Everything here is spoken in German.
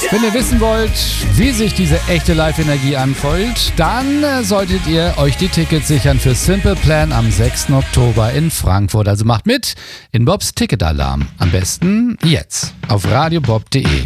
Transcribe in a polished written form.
Wenn ihr wissen wollt, wie sich diese echte Live-Energie anfühlt, dann solltet ihr euch die Tickets sichern für Simple Plan am 6. Oktober in Frankfurt. Also macht mit in Bobs Ticketalarm. Am besten jetzt auf radiobob.de.